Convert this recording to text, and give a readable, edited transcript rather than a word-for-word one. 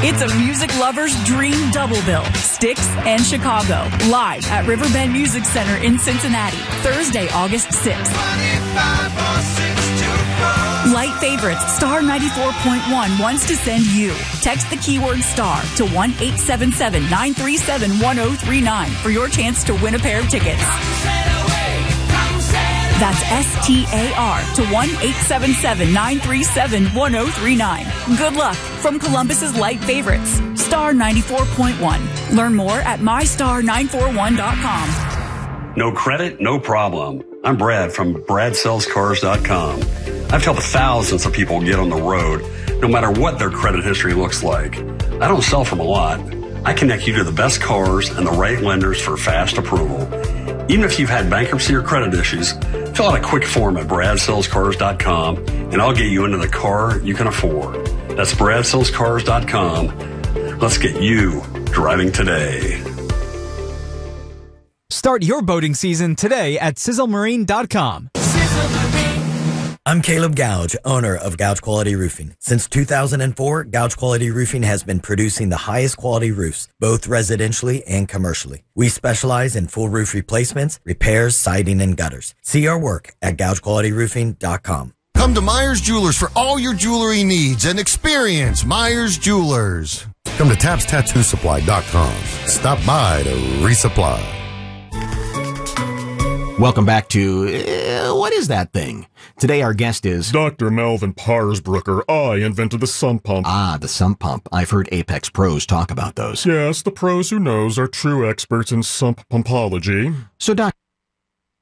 It's a music lover's dream double bill. Styx and Chicago, live at Riverbend Music Center in Cincinnati, Thursday, August 6th. Light Favorites, Star 94.1 wants to send you. Text the keyword STAR to 1-877-937-1039 for your chance to win a pair of tickets. That's STAR to 1-877-937-1039. Good luck from Columbus's Light Favorites, Star 94.1. Learn more at mystar941.com. No credit, no problem. I'm Brad from BradSellsCars.com. I've helped thousands of people get on the road, no matter what their credit history looks like. I don't sell from a lot. I connect you to the best cars and the right lenders for fast approval. Even if you've had bankruptcy or credit issues, fill out a quick form at BradSellsCars.com, and I'll get you into the car you can afford. That's BradSellsCars.com. Let's get you driving today. Start your boating season today at SizzleMarine.com. I'm Caleb Gouge, owner of Gouge Quality Roofing. Since 2004, Gouge Quality Roofing has been producing the highest quality roofs, both residentially and commercially. We specialize in full roof replacements, repairs, siding, and gutters. See our work at GougeQualityRoofing.com. Come to Myers Jewelers for all your jewelry needs and experience Myers Jewelers. Come to TapsTattooSupply.com. Stop by to resupply. Welcome back to What Is That Thing? Today our guest is Dr. Melvin Parsbrucker. I invented the sump pump. Ah, the sump pump. I've heard Apex pros talk about those. Yes, the pros who knows are true experts in sump pumpology. So, Doc,